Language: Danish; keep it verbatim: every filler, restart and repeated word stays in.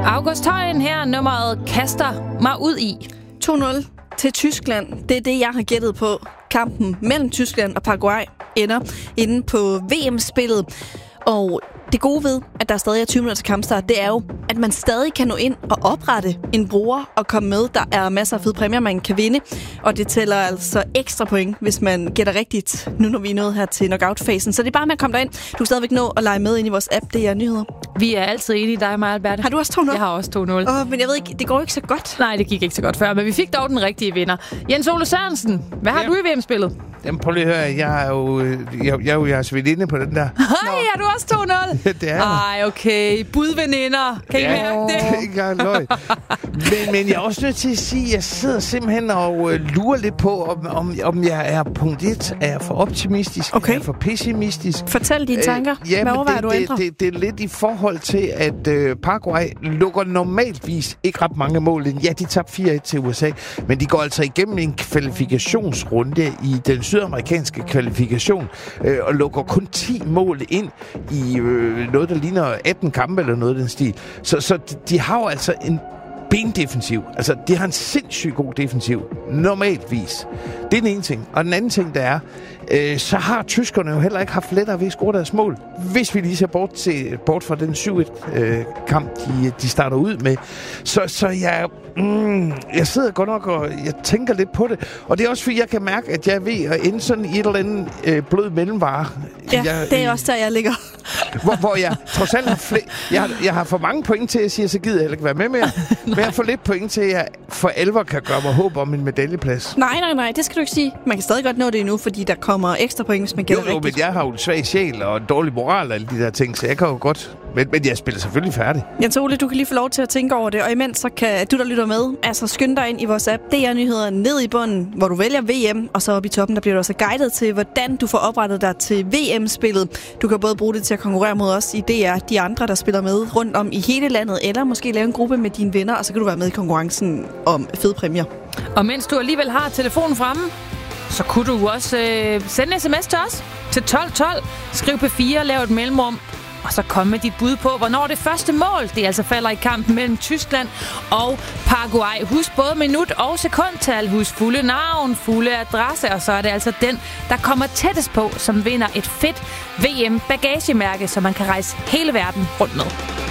August Højen her, nummeret kaster mig ud i. to nul til Tyskland. Det er det, jeg har gættet på. Kampen mellem Tyskland og Paraguay ender inde på V M-spillet. Og det gode ved, at der stadig er tyve minutter til kampstart, det er jo, at man stadig kan nå ind og oprette en bruger og komme med. Der er masser af fede præmier, man kan vinde. Og det tæller altså ekstra point, hvis man gætter rigtigt, nu når vi er nået her til knockout-fasen. Så det er bare med at komme derind. Du kan stadigvæk nå at lege med ind i vores app. Det er nyheder. Vi er altid enige, dig og mig, Alberte. Har du også to nul? Jeg har også to nul. Åh, oh, men jeg ved ikke, det går ikke så godt. Nej, det gik ikke så godt før, men vi fik dog den rigtige vinder. Jens Ole Sørensen, hvad har ja. du i V M-spillet? Jamen, prøv lige at høre. Jeg er jo, jeg, jeg er jo jeres veninde på den der. Hej, er du også to nul? Ja, det er Ej, okay. Budveninder. Kan I ja, mærke det? Det er ikke engang løg. men, men jeg er også nødt til at sige, at jeg sidder simpelthen og uh, lurer lidt på, om, om, om jeg er punkt et. Er jeg for optimistisk? Okay. Er jeg for pessimistisk? Fortæl dine tanker. Uh, ja, hvad overvejer det, du at ændre? Det, det, det er lidt i forhold til, at uh, Paraguay lukker normaltvis ikke ret mange mål ind. Ja, de tabte fire et til U S A, men de går altså igennem en kvalifikationsrunde i den sydamerikanske kvalifikation øh, og lukker kun ti mål ind i øh, noget, der ligner atten kampe eller noget af den stil. Så, så de, de har jo altså en bendefensiv. Altså, de har en sindssygt god defensiv. Normaltvis. Det er den ene ting. Og den anden ting, der er, øh, så har tyskerne jo heller ikke haft lettere ved at score deres mål. Hvis vi lige ser bort, til, bort fra den syv et-kamp, øh, de, de starter ud med. Så, så jeg, mm, jeg sidder godt nok og jeg tænker lidt på det. Og det er også fordi, jeg kan mærke, at jeg er ved at ende sådan i et eller andet øh, blød mellemvare. Ja, jeg, det er også der, jeg ligger. hvor, hvor jeg trods alt har, fl- jeg, har, jeg har for mange point til at sige, så gider jeg heller ikke være med mere. Men jeg har for lidt point til, at jeg for alvor kan gøre mig håb om en medaljeplads. Nej, nej, nej, det skal du ikke sige. Man kan stadig godt nå det endnu, fordi der kommer ekstra point, hvis man gætter rigtigt. Jo, jo, rigtigt. men jeg har jo en svag sjæl og en dårlig moral og alle de der ting, så jeg kan jo godt. Men, men jeg spiller selvfølgelig færdig. Jens Ole, du kan lige få lov til at tænke over det, og imens så kan du, der lytter med, altså skynde dig ind i vores app. Det er nyheder ned i bunden, hvor du vælger V M, og så oppe i toppen, der bliver du også guidet til, hvordan du får oprettet dig til V M-spillet. Du kan både bruge det til at konkurrere mod os i D R, de andre, der spiller med rundt om i hele landet, eller måske lave en gruppe med dine venner, og så kan du være med i konkurrencen om fede præmier. Og mens du alligevel har telefonen fremme, så kunne du også øh, sende en sms til os til tolv tolv. Skriv P fire, lav et mellemrum, og så kom med dit bud på, hvornår det første mål, det altså falder i kampen mellem Tyskland og Paraguay. Husk både minut og sekundtal, husk fulde navn, fulde adresse, og så er det altså den, der kommer tættest på, som vinder et fedt V M-bagagemærke, så man kan rejse hele verden rundt med.